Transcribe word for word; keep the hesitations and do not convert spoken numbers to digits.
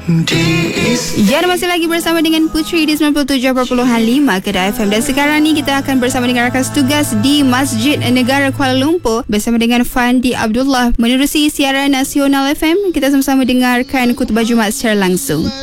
Ya, masih lagi bersama dengan Putri di sembilan puluh tujuh perpuluhan lima Kedah F M. Dan sekarang ni kita akan bersama dengan rakan tugas di Masjid Negara Kuala Lumpur bersama dengan Fandi Abdullah menerusi siaran nasional F M. Kita sama-sama dengarkan khutbah Jumaat secara langsung.